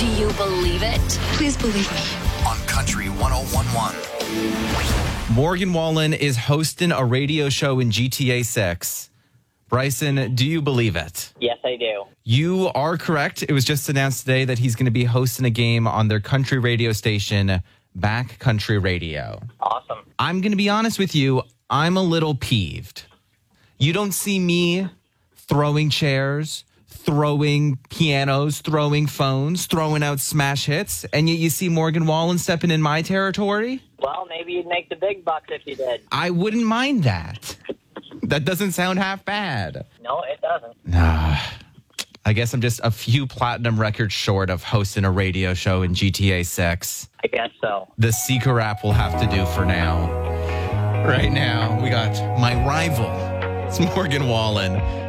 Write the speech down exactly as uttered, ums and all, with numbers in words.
Do you believe it? Please believe me. On Country one oh one point one. Morgan Wallen is hosting a radio show in G T A six. Bryson, do you believe it? Yes, I do. You are correct. It was just announced today that he's going to be hosting a game on their country radio station, Back Country Radio. Awesome. I'm going to be honest with you. I'm a little peeved. You don't see me throwing chairs, throwing pianos, throwing phones, throwing out smash hits, and yet you see Morgan Wallen stepping in my territory? Well, maybe you'd make the big bucks if you did. I wouldn't mind that. That doesn't sound half bad. No, it doesn't. Nah. I guess I'm just a few platinum records short of hosting a radio show in G T A six. I guess so. The Seeker app will have to do for now. Right now, we got my rival. It's Morgan Wallen.